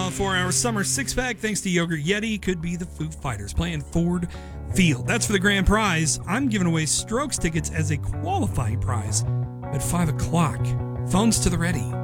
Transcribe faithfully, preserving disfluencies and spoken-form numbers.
a four-hour summer six-pack thanks to Yogurt Yeti. Could be the Foo Fighters playing Ford Field. That's for the grand prize. I'm giving away Strokes tickets as a qualifying prize at five o'clock. Phones to the ready.